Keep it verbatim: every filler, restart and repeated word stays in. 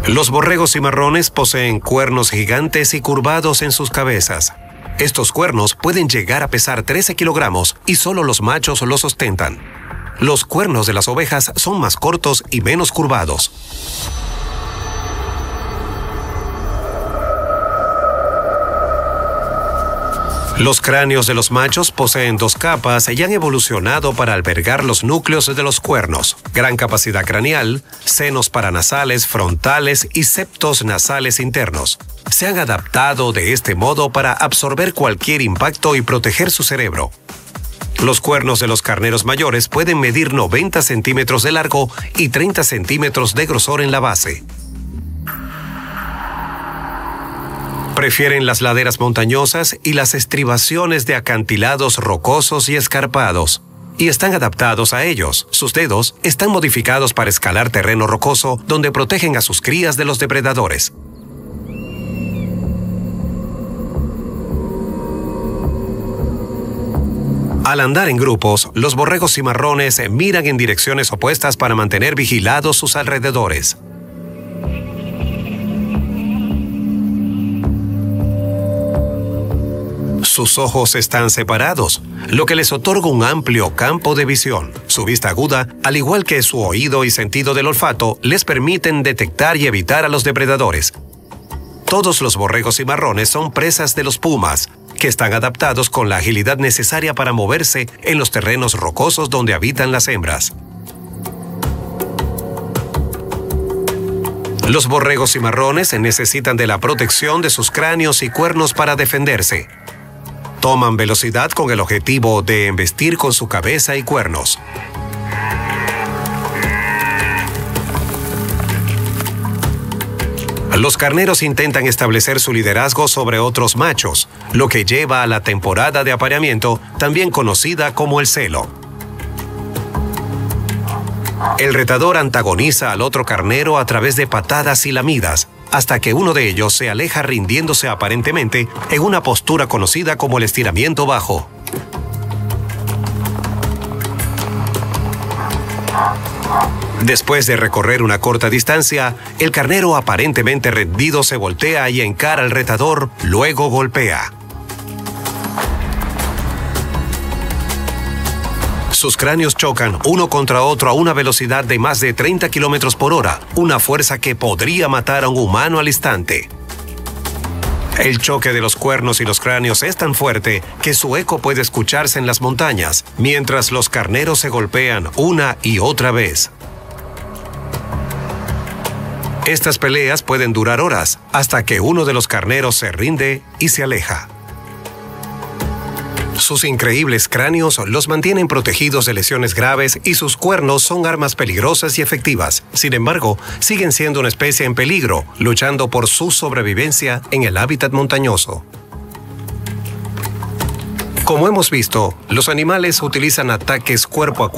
Los borregos cimarrones poseen cuernos gigantes y curvados en sus cabezas. Estos cuernos pueden llegar a pesar trece kilogramos y solo los machos los ostentan. Los cuernos de las ovejas son más cortos y menos curvados. Los cráneos de los machos poseen dos capas y han evolucionado para albergar los núcleos de los cuernos, gran capacidad craneal, senos paranasales, frontales y septos nasales internos. Se han adaptado de este modo para absorber cualquier impacto y proteger su cerebro. Los cuernos de los carneros mayores pueden medir noventa centímetros de largo y treinta centímetros de grosor en la base. Prefieren las laderas montañosas y las estribaciones de acantilados rocosos y escarpados, y están adaptados a ellos. Sus dedos están modificados para escalar terreno rocoso donde protegen a sus crías de los depredadores. Al andar en grupos, los borregos cimarrones miran en direcciones opuestas para mantener vigilados sus alrededores. Sus ojos están separados, lo que les otorga un amplio campo de visión. Su vista aguda, al igual que su oído y sentido del olfato, les permiten detectar y evitar a los depredadores. Todos los borregos cimarrones son presas de los pumas, que están adaptados con la agilidad necesaria para moverse en los terrenos rocosos donde habitan las hembras. Los borregos cimarrones necesitan de la protección de sus cráneos y cuernos para defenderse. Toman velocidad con el objetivo de embestir con su cabeza y cuernos. Los carneros intentan establecer su liderazgo sobre otros machos, lo que lleva a la temporada de apareamiento, también conocida como el celo. El retador antagoniza al otro carnero a través de patadas y lamidas, hasta que uno de ellos se aleja rindiéndose aparentemente en una postura conocida como el estiramiento bajo. Después de recorrer una corta distancia, el carnero aparentemente rendido se voltea y encara al retador, luego golpea. Sus cráneos chocan uno contra otro a una velocidad de más de treinta kilómetros por hora, una fuerza que podría matar a un humano al instante. El choque de los cuernos y los cráneos es tan fuerte que su eco puede escucharse en las montañas, mientras los carneros se golpean una y otra vez. Estas peleas pueden durar horas, hasta que uno de los carneros se rinde y se aleja. Sus increíbles cráneos los mantienen protegidos de lesiones graves y sus cuernos son armas peligrosas y efectivas. Sin embargo, siguen siendo una especie en peligro, luchando por su sobrevivencia en el hábitat montañoso. Como hemos visto, los animales utilizan ataques cuerpo a cuerpo